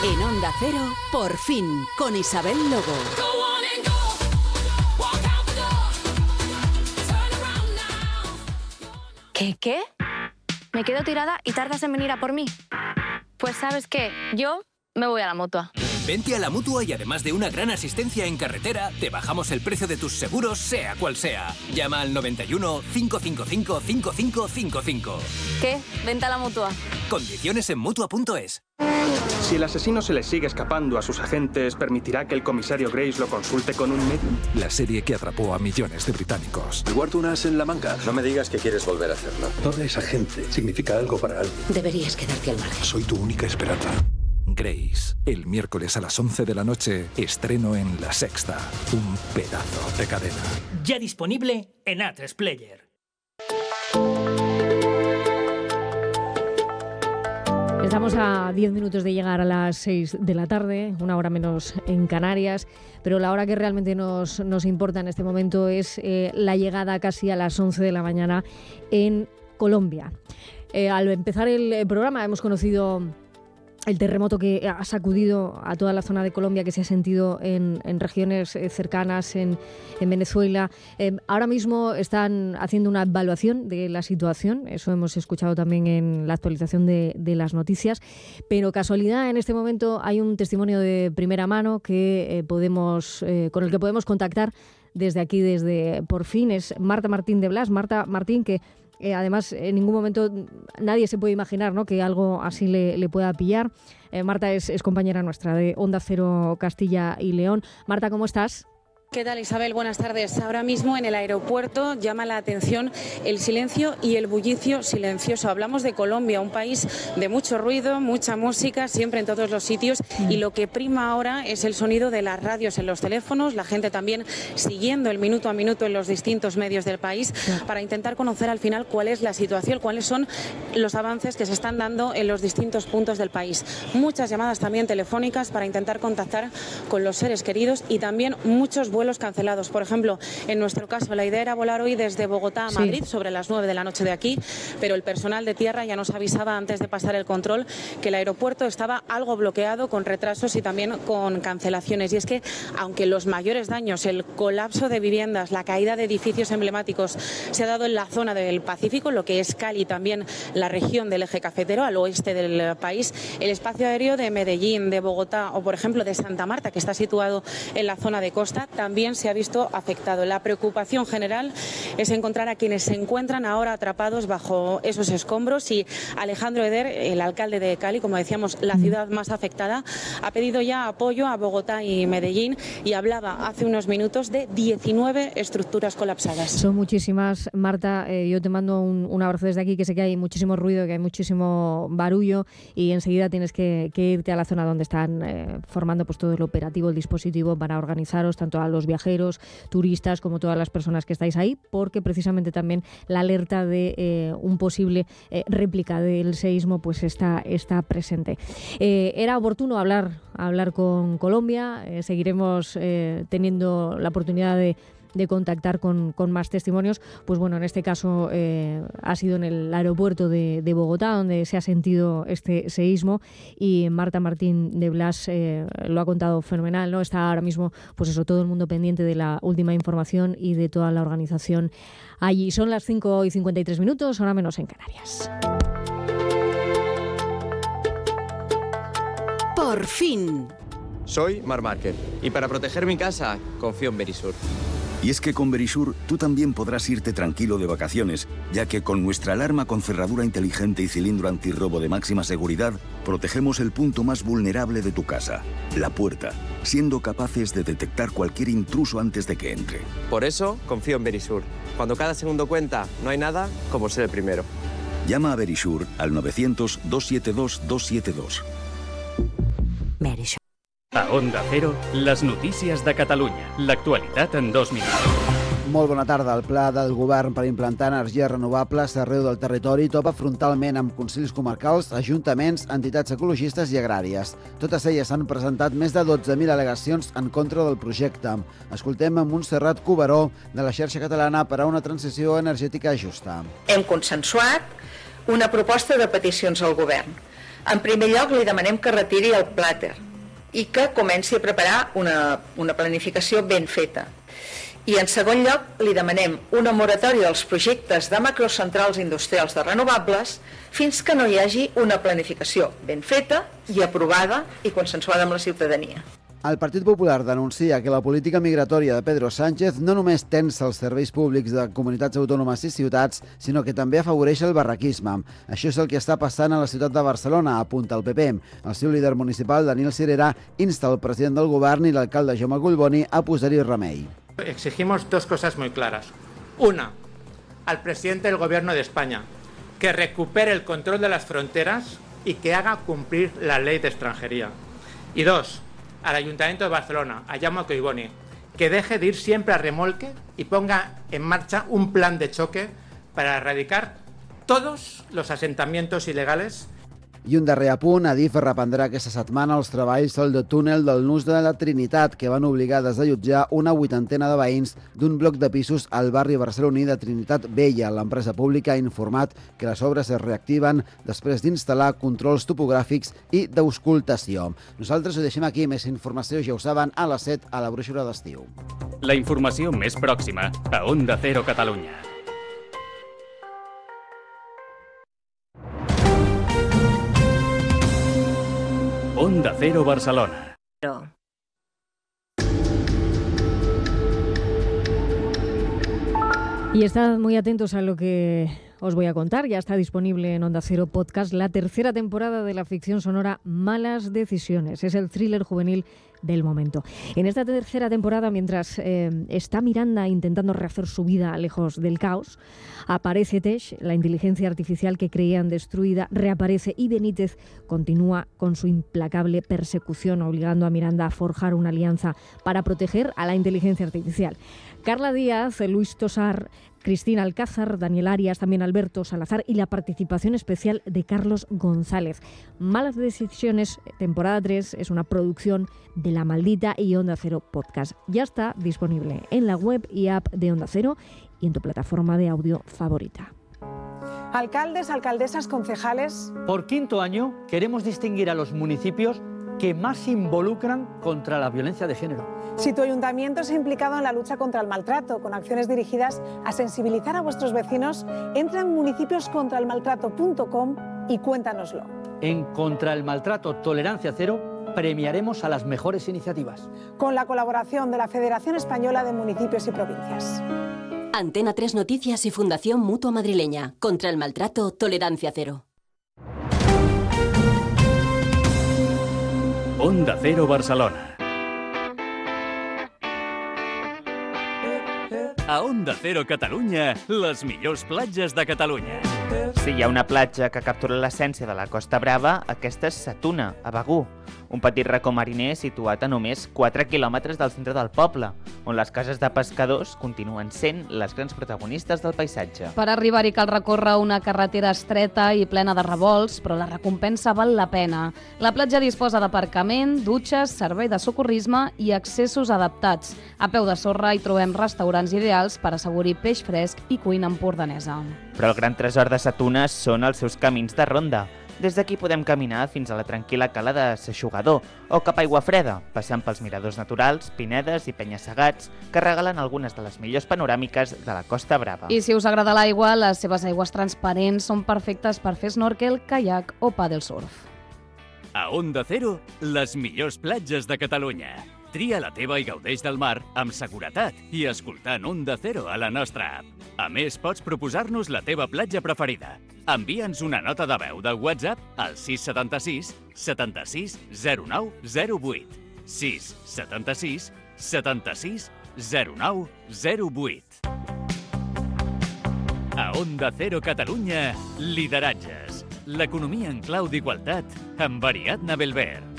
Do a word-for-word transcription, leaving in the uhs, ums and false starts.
En Onda Cero, Por Fin, con Isabel Lobo. ¿Qué, qué? Me quedo tirada y tardas en venir a por mí. Pues ¿sabes qué? Yo me voy a la Mutua. Vente a la Mutua y además de una gran asistencia en carretera, te bajamos el precio de tus seguros, sea cual sea. Llama al noventa y uno, cinco cinco cinco, cinco cinco cinco cinco. ¿Qué? Vente a la Mutua. Condiciones en Mutua punto es. Si el asesino se le sigue escapando a sus agentes, ¿permitirá que el comisario Grace lo consulte con un medium? La serie que atrapó a millones de británicos. Guardo un as en la manga. No me digas que quieres volver a hacerlo. Toda esa gente significa algo para alguien. Deberías quedarte al margen. Soy tu única esperanza. Grace, el miércoles a las once de la noche, estreno en La Sexta. Un pedazo de cadena. Ya disponible en A tres Player. Estamos a diez minutos de llegar a las seis de la tarde, una hora menos en Canarias, pero la hora que realmente nos, nos importa en este momento es eh, la llegada casi a las once de la mañana en Colombia. Eh, al empezar el, el programa hemos conocido el terremoto que ha sacudido a toda la zona de Colombia, que se ha sentido en, en regiones cercanas, en, en Venezuela. Eh, ahora mismo están haciendo una evaluación de la situación, eso hemos escuchado también en la actualización de, de las noticias, pero casualidad, en este momento hay un testimonio de primera mano que eh, podemos, eh, con el que podemos contactar desde aquí, desde Por Fin. Es Marta Martín de Blas. Marta Martín, que Eh, además, en ningún momento nadie se puede imaginar, ¿no?, que algo así le, le pueda pillar. Eh, Marta es, es compañera nuestra de Onda Cero Castilla y León. Marta, ¿cómo estás? ¿Qué tal, Isabel? Buenas tardes. Ahora mismo en el aeropuerto llama la atención el silencio y el bullicio silencioso. Hablamos de Colombia, un país de mucho ruido, mucha música, siempre en todos los sitios, y lo que prima ahora es el sonido de las radios en los teléfonos, la gente también siguiendo el minuto a minuto en los distintos medios del país para intentar conocer al final cuál es la situación, cuáles son los avances que se están dando en los distintos puntos del país. Muchas llamadas también telefónicas para intentar contactar con los seres queridos y también muchos vuelos vuelos cancelados. Por ejemplo, en nuestro caso, la idea era volar hoy desde Bogotá a Madrid, sí, sobre las nueve de la noche de aquí, pero el personal de tierra ya nos avisaba antes de pasar el control que el aeropuerto estaba algo bloqueado, con retrasos y también con cancelaciones. Y es que, aunque los mayores daños, el colapso de viviendas, la caída de edificios emblemáticos, se ha dado en la zona del Pacífico, lo que es Cali, también la región del eje cafetero, al oeste del país, el espacio aéreo de Medellín, de Bogotá o, por ejemplo, de Santa Marta, que está situado en la zona de costa, también se ha visto afectado. La preocupación general es encontrar a quienes se encuentran ahora atrapados bajo esos escombros, y Alejandro Eder, el alcalde de Cali, como decíamos, la ciudad más afectada, ha pedido ya apoyo a Bogotá y Medellín y hablaba hace unos minutos de diecinueve estructuras colapsadas. Son muchísimas, Marta. Eh, yo te mando un, un abrazo desde aquí, que sé que hay muchísimo ruido, que hay muchísimo barullo, y enseguida tienes que, que irte a la zona donde están eh, formando pues todo el operativo, el dispositivo, para organizaros tanto a los viajeros, turistas, como todas las personas que estáis ahí, porque precisamente también la alerta de eh, un posible eh, réplica del seísmo pues está, está presente. Eh, era oportuno hablar, hablar con Colombia. Eh, seguiremos eh, teniendo la oportunidad de de contactar con, con más testimonios. Pues bueno, en este caso eh, ha sido en el aeropuerto de, de Bogotá donde se ha sentido este seísmo, y Marta Martín de Blas eh, lo ha contado fenomenal, ¿no? Está ahora mismo, pues eso, todo el mundo pendiente de la última información y de toda la organización allí. Son las cinco y cincuenta y tres minutos, hora menos en Canarias. Por fin. Soy Mar Márquez y para proteger mi casa confío en Verisur. Y es que con Verisur tú también podrás irte tranquilo de vacaciones, ya que con nuestra alarma con cerradura inteligente y cilindro antirrobo de máxima seguridad, protegemos el punto más vulnerable de tu casa, la puerta, siendo capaces de detectar cualquier intruso antes de que entre. Por eso confío en Verisur. Cuando cada segundo cuenta, no hay nada como ser el primero. Llama a Verisur al novecientos, dos siete dos, dos siete dos. Verisur. A Onda Cero, les notícies de Catalunya. L'actualitat en dos minuts. Molt bona tarda. El pla del govern per implantar energies renovables arreu del territori topa frontalment amb consells comarcals, ajuntaments, entitats ecologistes i agràries. Totes elles han presentat més de dotze mil al·legacions en contra del projecte. Escoltem a Montserrat Cuberó, de la xarxa catalana per a una transició energètica justa. Hem consensuat una proposta de peticions al govern. En primer lloc, li demanem que retiri el plàter i que comenci a preparar una, una planificació ben feta. I en segon lloc, li demanem una moratòria dels projectes de macrocentrals industrials de renovables fins que no hi hagi una planificació ben feta i aprovada i consensuada amb la ciutadania. El Partit Popular denuncia que la política migratòria de Pedro Sánchez no només tensa els serveis públics de comunitats autònomes i ciutats, sinó que també afavoreix el barraquisme. Això és el que està passant a la ciutat de Barcelona, apunta el P P. El seu líder municipal, Daniel Sirera, insta el president del govern i l'alcalde Jaume Collboni a posar-hi remei. Exigimos dos cosas muy claras. Una, al presidente del Gobierno de España, que recupere el control de las fronteras y que haga cumplir la ley de extranjería. Y dos, al Ayuntamiento de Barcelona, a Jaume Collboni, que deje de ir siempre a remolque y ponga en marcha un plan de choque para erradicar todos los asentamientos ilegales. I un darrer apunt, Adif reprendrà aquesta setmana els treballs al túnel del Nus de la Trinitat, que van obligar a desallotjar una vuitantena de veïns d'un bloc de pisos al barri barceloní de Trinitat Vella. L'empresa pública ha informat que les obres es reactiven després d'instal·lar controls topogràfics i d'auscultació. Nosaltres ho deixem aquí. Més informació, ja ho saben, a les set a la brúixola d'estiu. La informació més pròxima a Onda Cero Catalunya. Onda Cero Barcelona. Y estad muy atentos a lo que os voy a contar. Ya está disponible en Onda Cero Podcast la tercera temporada de la ficción sonora Malas Decisiones. Es el thriller juvenil del momento. En esta tercera temporada, mientras eh, está Miranda intentando rehacer su vida lejos del caos, aparece Tesh, la inteligencia artificial que creían destruida, reaparece y Benítez continúa con su implacable persecución, obligando a Miranda a forjar una alianza para proteger a la inteligencia artificial. Carla Díaz, Luis Tosar, Cristina Alcázar, Daniel Arias, también Alberto Salazar y la participación especial de Carlos González. Malas Decisiones, temporada tres, es una producción de La Maldita y Onda Cero Podcast. Ya está disponible en la web y app de Onda Cero y en tu plataforma de audio favorita. Alcaldes, alcaldesas, concejales. Por quinto año queremos distinguir a los municipios que más se involucran contra la violencia de género. Si tu ayuntamiento se ha implicado en la lucha contra el maltrato, con acciones dirigidas a sensibilizar a vuestros vecinos, entra en municipios contra el maltrato punto com y cuéntanoslo. En Contra el Maltrato Tolerancia Cero premiaremos a las mejores iniciativas. Con la colaboración de la Federación Española de Municipios y Provincias. Antena tres Noticias y Fundación Mutua Madrileña. Contra el Maltrato Tolerancia Cero. Onda Cero Barcelona. A Onda Cero Catalunya, les millors platges de Catalunya. Si hi ha una platja que captura l'essència de la Costa Brava, aquesta és Sa Tuna, a Begur, un petit racó mariner situat a només quatre quilòmetres del centre del poble, on les cases de pescadors continuen sent les grans protagonistes del paisatge. Per arribar-hi cal recórrer una carretera estreta i plena de revolts, però la recompensa val la pena. La platja disposa d'aparcament, dutxes, servei de socorrisme i accessos adaptats. A peu de sorra hi trobem restaurants ideals per assaborir peix fresc i cuina empordanesa. Però el gran tresor de Sa Tuna són els seus camins de ronda. Des d'aquí podem caminar fins a la tranquil·la cala de Seixugador o cap a Aigua Freda, passant pels miradors naturals, pinedes i penya-segats que regalen algunes de les millors panoràmiques de la Costa Brava. I si us agrada l'aigua, les seves aigües transparents són perfectes per fer snorkel, kayak o paddlesurf. A Onda Cero, les millors platges de Catalunya. Tria la teva i gaudeix del mar amb seguretat i escoltant Onda Cero a la nostra app. A més, pots proposar-nos la teva platja preferida. Envia'ns una nota de veu de WhatsApp al sis setanta sis setanta sis zero nou zero vuit. sis setanta sis setanta sis zero nou zero vuit. A Onda Cero Catalunya, lideratges. L'economia en clau d'igualtat amb Ariadna Belver.